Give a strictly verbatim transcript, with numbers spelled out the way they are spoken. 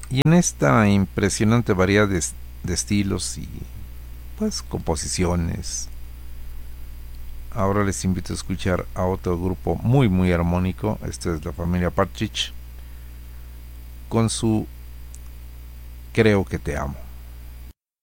Y en esta impresionante variedad de, de estilos y pues composiciones, ahora les invito a escuchar a otro grupo muy muy armónico. Esta es la familia Partridge con su Creo que te amo.